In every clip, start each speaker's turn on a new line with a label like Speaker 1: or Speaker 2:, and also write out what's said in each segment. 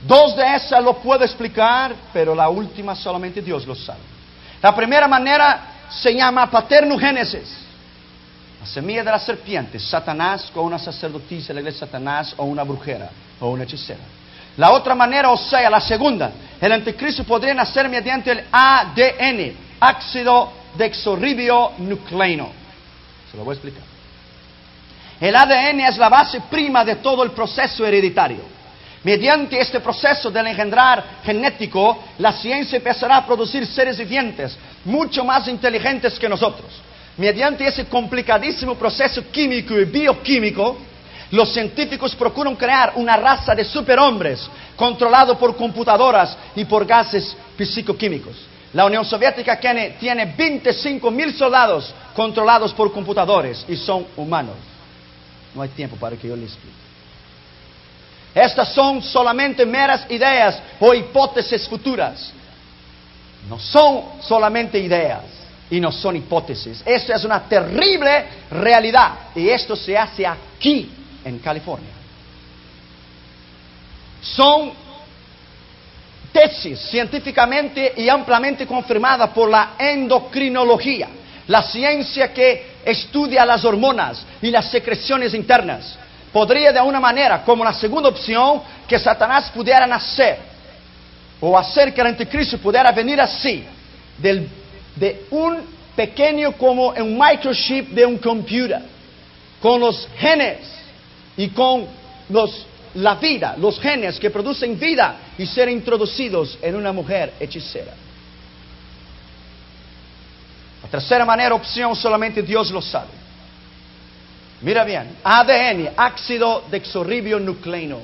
Speaker 1: Dos de esas lo puedo explicar, pero la última solamente Dios lo sabe. La primera manera se llama paternogénesis. La semilla de la serpiente, Satanás con una sacerdotisa de la iglesia de Satanás o una brujera o una hechicera. La otra manera, o sea, la segunda, el anticristo podría nacer mediante el ADN, ácido desoxirribonucleico. Se lo voy a explicar. El ADN es la base prima de todo el proceso hereditario. Mediante este proceso del engendrar genético, la ciencia empezará a producir seres vivientes, mucho más inteligentes que nosotros. Mediante ese complicadísimo proceso químico y bioquímico, los científicos procuran crear una raza de superhombres, controlado por computadoras y por gases psicoquímicos. La Unión Soviética tiene 25,000 soldados controlados por computadores y son humanos. No hay tiempo para que yo les explique. Estas son solamente meras ideas o hipótesis futuras. No son solamente ideas y no son hipótesis. Esto es una terrible realidad y esto se hace aquí en California. Son tesis científicamente y ampliamente confirmadas por la endocrinología, la ciencia que estudia las hormonas y las secreciones internas. Podría de una manera, como la segunda opción, que Satanás pudiera nacer o hacer que el anticristo pudiera venir así, de un pequeño como un microchip de un computer, con los genes y con la vida, los genes que producen vida y ser introducidos en una mujer hechicera. La tercera manera, opción, solamente Dios lo sabe. Mira bien, ADN, ácido desoxirribonucleico.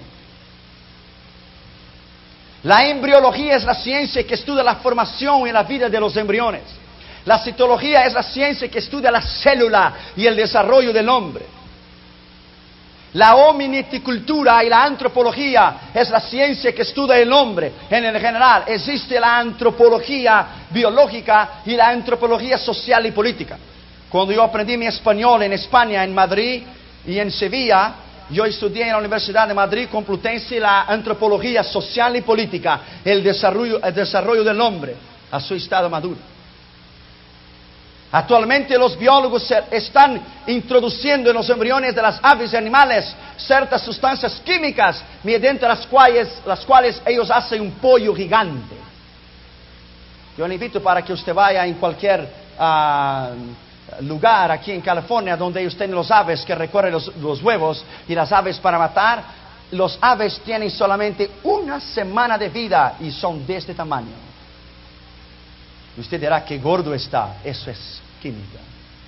Speaker 1: La embriología es la ciencia que estudia la formación y la vida de los embriones. La citología es la ciencia que estudia la célula y el desarrollo del hombre. La hominiticultura y la antropología es la ciencia que estudia el hombre. En el general existe la antropología biológica y la antropología social y política. Cuando yo aprendí mi español en España, en Madrid y en Sevilla, yo estudié en la Universidad de Madrid Complutense la antropología social y política, el desarrollo del hombre a su estado maduro. Actualmente los biólogos están introduciendo en los embriones de las aves y animales ciertas sustancias químicas mediante las cuales ellos hacen un pollo gigante. Yo le invito para que usted vaya en cualquier lugar aquí en California donde ellos tienen los aves que recorren los huevos y las aves para matar. Los aves tienen solamente una semana de vida y son de este tamaño. Usted dirá que gordo está. Eso es química.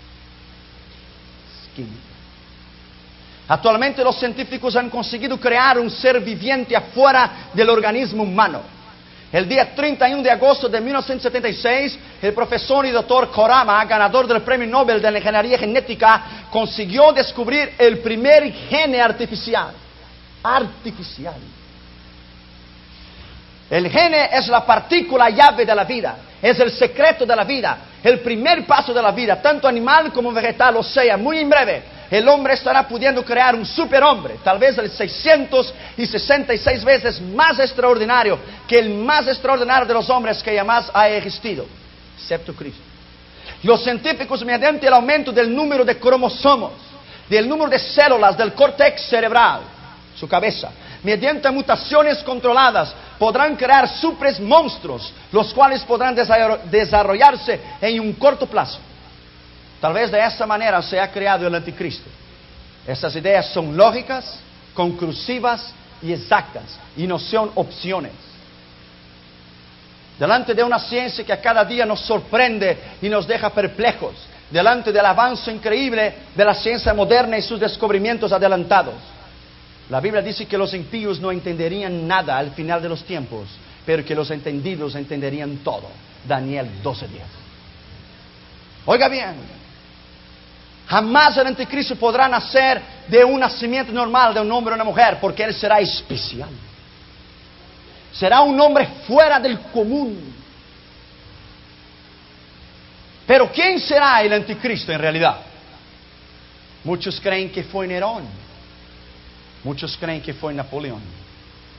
Speaker 1: Es química. Actualmente los científicos han conseguido crear un ser viviente afuera del organismo humano. El día 31 de agosto de 1976, el profesor y doctor Korama, ganador del Premio Nobel de la Ingeniería Genética, consiguió descubrir el primer gene artificial. El gene es la partícula llave de la vida, es el secreto de la vida, el primer paso de la vida, tanto animal como vegetal. O sea, muy en breve, el hombre estará pudiendo crear un superhombre, tal vez el 666 veces más extraordinario que el más extraordinario de los hombres que jamás ha existido, excepto Cristo. Los científicos, mediante el aumento del número de cromosomos, del número de células del córtex cerebral, su cabeza, mediante mutaciones controladas, podrán crear super monstruos, los cuales podrán desarrollarse en un corto plazo. Tal vez de esta manera se ha creado el anticristo. Estas ideas son lógicas, conclusivas y exactas, y no son opciones. Delante de una ciencia que a cada día nos sorprende y nos deja perplejos, delante del avance increíble de la ciencia moderna y sus descubrimientos adelantados, la Biblia dice que los impíos no entenderían nada al final de los tiempos, pero que los entendidos entenderían todo. Daniel 12:10. Oiga bien, jamás el anticristo podrá nacer de un nacimiento normal de un hombre o una mujer, porque él será especial. Será un hombre fuera del común. Pero ¿quién será el anticristo en realidad? Muchos creen que fue Nerón. Muchos creen que fue Napoleón.